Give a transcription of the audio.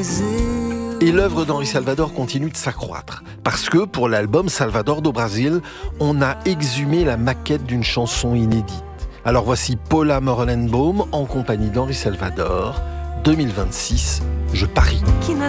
Et l'œuvre d'Henri Salvador continue de s'accroître. Parce que pour l'album Salvador do Brasil, on a exhumé la maquette d'une chanson inédite. Alors voici Paula Morellenbaum en compagnie d'Henri Salvador, 2026, Je parie. Que na